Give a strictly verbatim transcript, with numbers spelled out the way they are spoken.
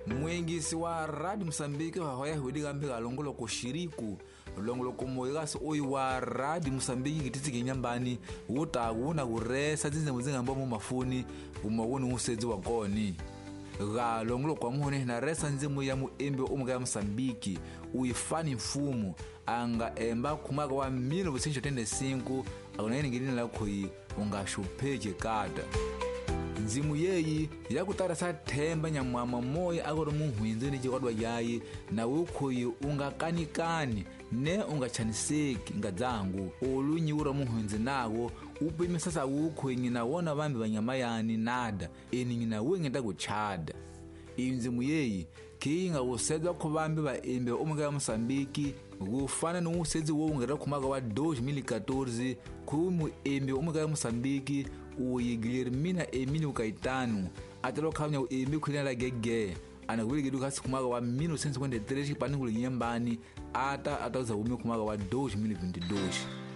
Mwengisi wa Radio Msambiki wa hoya hudi gambi galongolo kushiriku longolo kumoyigasi oyu wa Radio Msambiki kititi kinyambani uta una uresa zinze muzinga mbomu mafuni umawuni usezi wa koni ga longolo kwa muhone na resa nzimu ya muembe umuga ya Msambiki uifani mfumu anga emba kumaga wa milo busincho tende sinku akunayeni ngilini lakoi unga shupeje kada nzimu yeyi yakutara sa themba nyamwama moya akoro muhwinze ni chikwadwa yayi na ukhoyi ungakanikani ne ungachaniseki ngadzangu olunyura muhwinze nawo upime sasa ukhoyi ngina wona bambi banyama yani nada eni ngina wenge ndakuchada inzimu yeyi kinga usedzwa ko bambi ba embe umuga ya Msambiki kufana no usezi wo ngera kumaga wa dois mil e quatorze kumu embe umuga ya Msambiki uyi Guilhermina Emílio Caetano atelo khamnya embe khulina la gege ana kuligidu kasi kumaga wa mil novecentos e cinquenta e três paningulu nyambani ata atauza umi kumaga wa dois mil e vinte e dois